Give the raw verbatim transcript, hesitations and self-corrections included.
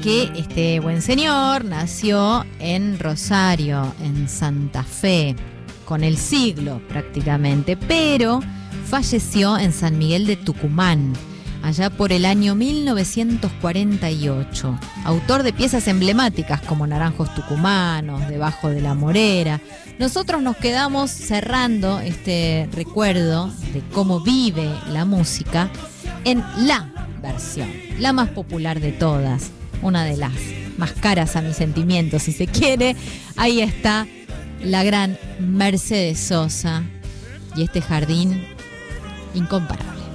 que este buen señor nació en Rosario, en Santa Fe, con el siglo prácticamente, pero falleció en San Miguel de Tucumán, allá por el año mil novecientos cuarenta y ocho. Autor de piezas emblemáticas como Naranjos Tucumanos, Debajo de la Morera. Nosotros nos quedamos cerrando este recuerdo de cómo vive la música en la versión, la más popular de todas, una de las más caras a mis sentimientos, si se quiere. Ahí está la gran Mercedes Sosa y este jardín incomparable.